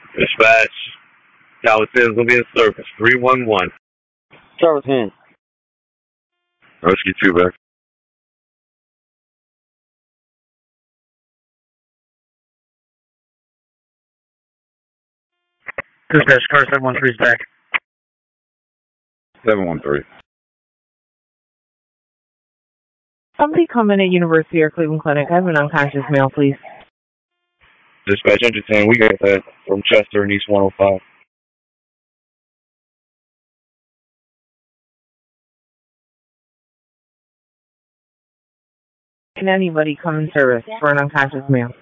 Dispatch. Tower 10 is going to be in service. 311. Tower 10. Rescue 2 back. Dispatch, car 713 is back. 713. Somebody come in at University or Cleveland Clinic. I have an unconscious male, please. Dispatch entertain. We got that from Chester and East 105. Can anybody come in service for an unconscious male?